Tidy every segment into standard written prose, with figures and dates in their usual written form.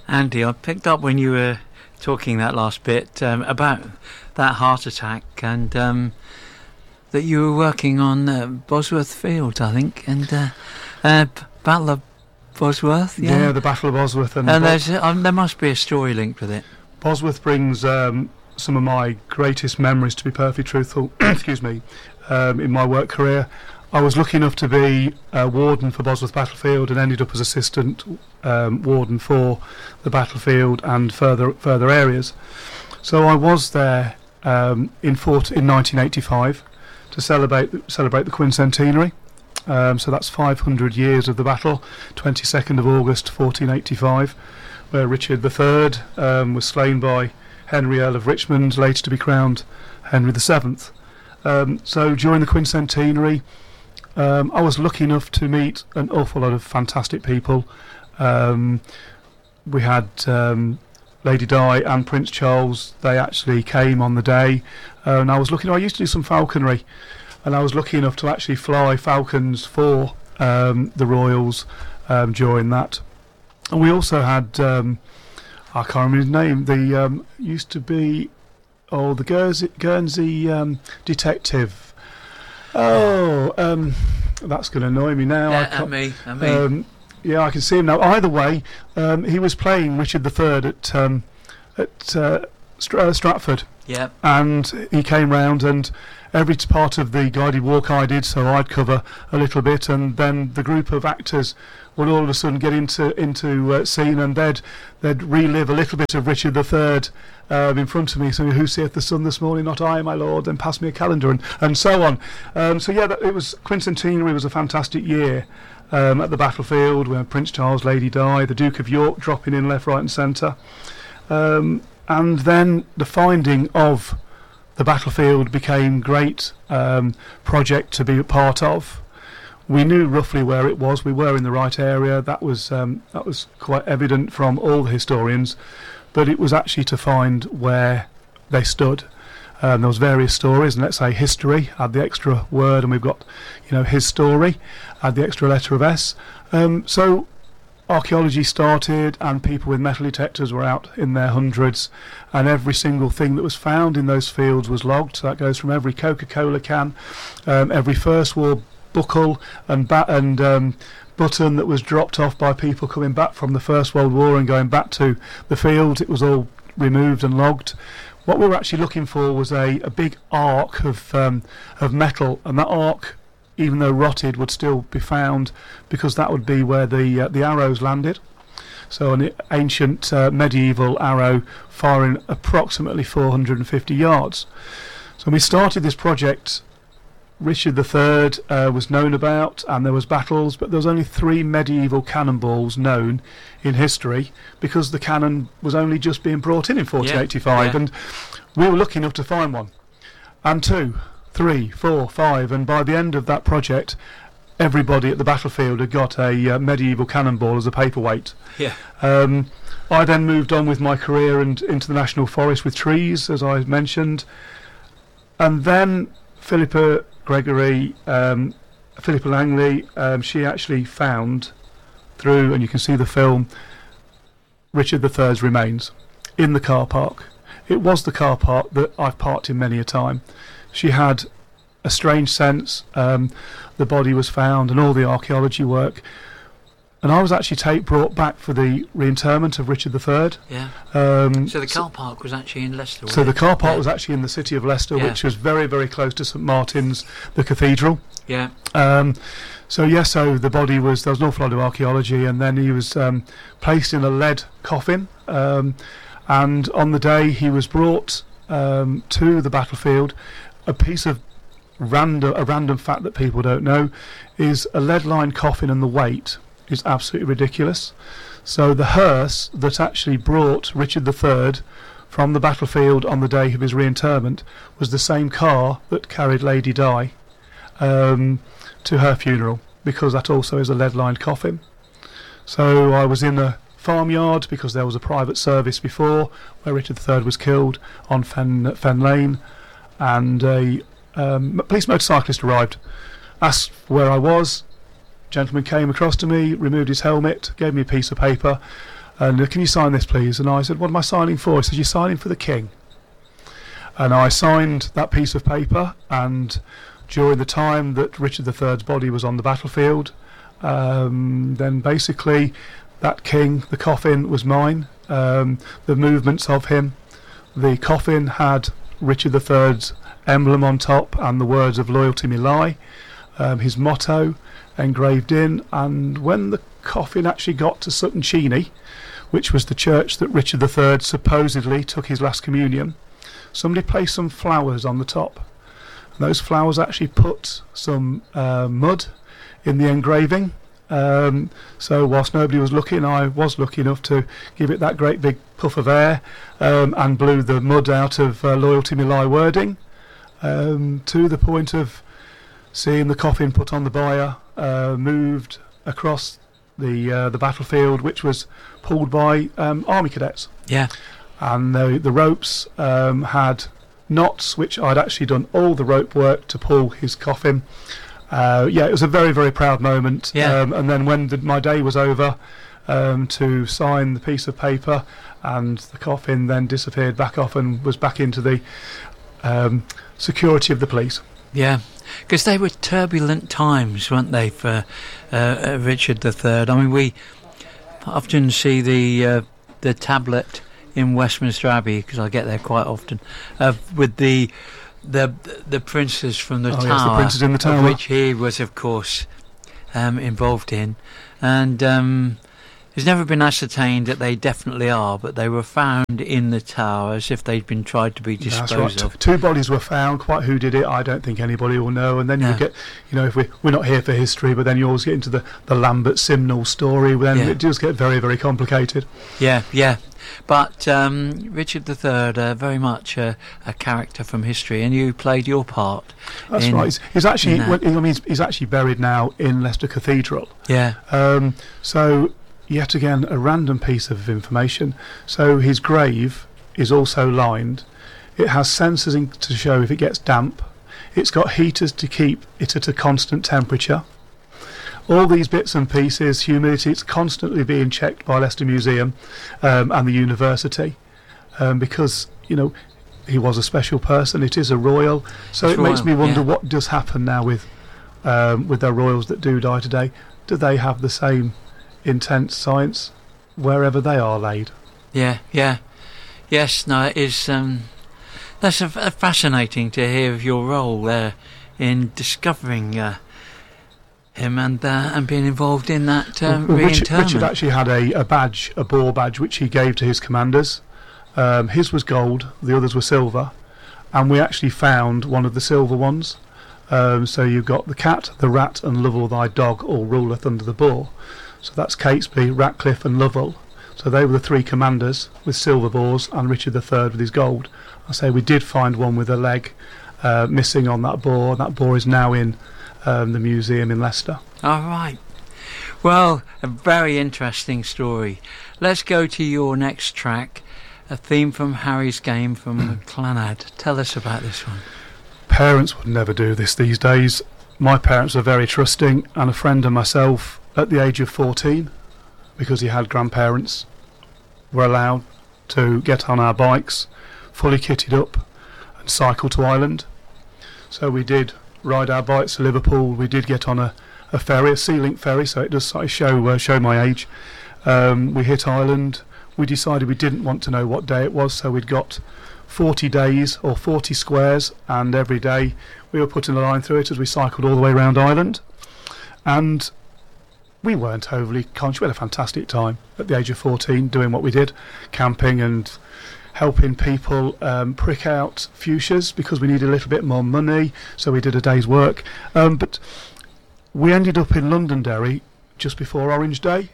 Andy, I picked up when you were talking that last bit about that heart attack and that you were working on Bosworth Field, I think, and Battle of Bosworth. Yeah, the Battle of Bosworth. And there must be a story linked with it. Bosworth brings some of my greatest memories, to be perfectly truthful, excuse me, in my work career. I was lucky enough to be warden for Bosworth Battlefield and ended up as assistant warden for the battlefield and further areas. So I was there in 1985 to celebrate the quincentenary. So that's 500 years of the battle, 22nd of August 1485, where Richard III was slain by Henry Earl of Richmond, later to be crowned Henry VII. So during the quincentenary, I was lucky enough to meet an awful lot of fantastic people. We had Lady Di and Prince Charles. They actually came on the day, and I used to do some falconry, and I was lucky enough to actually fly falcons for the Royals during that. And we also had I can't remember his name. The used to be the Guernsey detective. That's going to annoy me now. Yeah, I can see him now. Either way, he was playing Richard III at Stratford. Yeah. And he came round, and every part of the guided walk I did, so I'd cover a little bit, and then the group of actors would all of a sudden get into scene, and they'd relive a little bit of Richard III in front of me. So, who seeth the sun this morning? Not I, my lord. Then pass me a calendar, and so on. So yeah, it was quincentenary was a fantastic year at the battlefield. We had Prince Charles, Lady Di, the Duke of York dropping in left, right, and centre, and then the finding of the battlefield became great project to be a part of. We knew roughly where it was. We were in the right area. That was quite evident from all the historians. But it was actually to find where they stood. There was various stories, and let's say history had the extra word, and we've got, his story had the extra letter of S. So archaeology started, and people with metal detectors were out in their hundreds, and every single thing that was found in those fields was logged. So that goes from every Coca-Cola can, every First War buckle and button that was dropped off by people coming back from the First World War and going back to the field. It was all removed and logged. What we were actually looking for was a big arc of metal, and that arc, even though rotted, would still be found, because that would be where the arrows landed. So an ancient medieval arrow firing approximately 450 yards. So we started this project. Richard III was known about, and there was battles, but there was only 3 medieval cannonballs known in history, because the cannon was only just being brought in 1485, and we were lucky enough to find one, and 2, 3, 4, 5, and by the end of that project, everybody at the battlefield had got a medieval cannonball as a paperweight. Yeah. I then moved on with my career and into the National Forest with trees, as I mentioned, and then Philippa Langley, she actually found through, and you can see the film, Richard III's remains in the car park. It was the car park that I've parked in many a time. She had a strange sense. The body was found and all the archaeology work. And I was actually brought back for the reinterment of Richard III. Yeah. So the car park was actually in Leicester. So the car park was actually in the city of Leicester, which was very, very close to St Martin's, the cathedral. Yeah. So the body was, there was an awful lot of archaeology, and then he was placed in a lead coffin, and on the day he was brought to the battlefield. A piece of random fact that people don't know is a lead-lined coffin, and the weight is absolutely ridiculous. So the hearse that actually brought Richard III from the battlefield on the day of his reinterment was the same car that carried Lady Di to her funeral, because that also is a lead-lined coffin. So I was in a farmyard, because there was a private service before where Richard III was killed on Fen Lane, and a police motorcyclist arrived, asked where I was. Gentleman came across to me, removed his helmet, gave me a piece of paper, and can you sign this please? And I said, what am I signing for? He said, you're signing for the king. And I signed that piece of paper, and during the time that Richard III's body was on the battlefield, then basically that king, the coffin was mine. The movements of him, the coffin had Richard III's emblem on top and the words of loyalty me lie, his motto engraved in. And when the coffin actually got to Sutton Cheney, which was the church that Richard III supposedly took his last communion, somebody placed some flowers on the top. And those flowers actually put some mud in the engraving. So whilst nobody was looking, I was lucky enough to give it that great big puff of air, and blew the mud out of loyalty me lie wording, to the point of seeing the coffin put on the bier, moved across the battlefield, which was pulled by army cadets. Yeah. And the ropes had knots, which I'd actually done all the rope work to pull his coffin. It was a very, very proud moment. Yeah. And then when my day was over, to sign the piece of paper, and the coffin then disappeared back off and was back into the security of the police. Yeah, because they were turbulent times, weren't they, for Richard III? I mean, we often see the tablet in Westminster Abbey, because I get there quite often, with the princes from the tower, yes, the princes in the tower, of which he was, of course, involved in, and it's never been ascertained that they definitely are, but they were found in the tower as if they'd been tried to be disposed of. Two bodies were found. Quite who did it, I don't think anybody will know. And then you get, if we're not here for history, but then you always get into the Lambert Simnel story. Then it does get very, very complicated. Yeah. But Richard III, very much a character from history, and you played your part. That's right. He's actually, he's actually buried now in Leicester Cathedral. Yeah. So yet again, a random piece of information. So his grave is also lined. It has sensors to show if it gets damp. It's got heaters to keep it at a constant temperature. All these bits and pieces, humidity, it's constantly being checked by Leicester Museum and the university, because he was a special person. It is a royal, so it makes me wonder what does happen now with their royals that do die today. Do they have the same intense science wherever they are laid? Yes, no, it is. That's fascinating to hear of your role there in discovering him and being involved in that reinterment. Richard actually had a badge, a boar badge, which he gave to his commanders. His was gold, the others were silver, and we actually found one of the silver ones. So you've got the cat, the rat, and Lovell thy dog all ruleth under the boar. So that's Catesby, Ratcliffe and Lovell. So they were the three commanders with silver boars, and Richard III with his gold. I say we did find one with a leg missing on that boar, and that boar is now in the museum in Leicester. All right. Well, a very interesting story. Let's go to your next track, a theme from Harry's Game from Clannad. Tell us about this one. Parents would never do this these days. My parents were very trusting, and a friend and myself, at the age of 14, because he had grandparents, were allowed to get on our bikes, fully kitted up, and cycle to Ireland. So we did ride our bikes to Liverpool. We did get on a ferry, a Sea Link ferry, so it does show my age. We hit Ireland. We decided we didn't want to know what day it was, so we'd got 40 days or 40 squares, and every day we were putting a line through it as we cycled all the way around Ireland. And we weren't overly conscious. We had a fantastic time at the age of 14 doing what we did, camping and helping people prick out fuchsias because we needed a little bit more money, so we did a day's work. But we ended up in Londonderry just before Orange Day,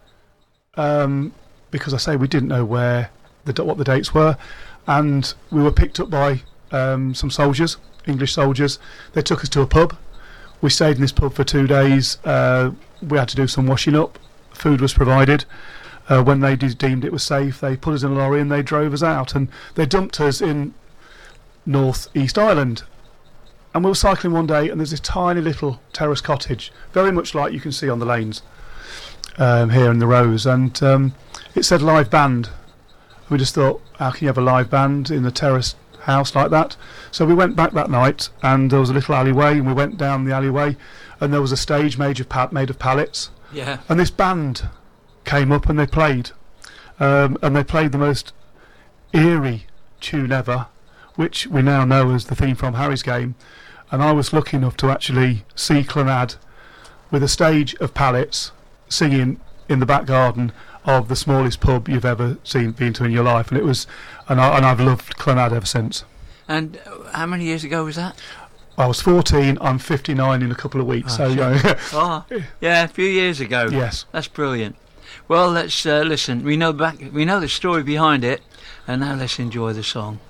because I say we didn't know what the dates were, and we were picked up by some soldiers, English soldiers. They took us to a pub. We stayed in this pub for 2 days. We had to do some washing up. Food was provided. When they deemed it was safe, they put us in a lorry and they drove us out, and they dumped us in North East Ireland. And we were cycling one day, and there's this tiny little terrace cottage, very much like you can see on the lanes. here in the Rose, and it said live band. We just thought, how can you have a live band in the terrace house like that? So we went back that night, and there was a little alleyway, and we went down the alleyway, and there was a stage made of pallets. Yeah. And this band came up and they played. And they played the most eerie tune ever, which we now know as the theme from Harry's Game. And I was lucky enough to actually see Clannad with a stage of pallets singing in the back garden of the smallest pub you've ever been to in your life. And it was, and I've loved Clannad ever since. And how many years ago was that? I was 14. I'm 59 in a couple of weeks. Oh, so oh, yeah, a few years ago. Yes, that's brilliant. Well, let's listen. We know the story behind it, and now let's enjoy the song.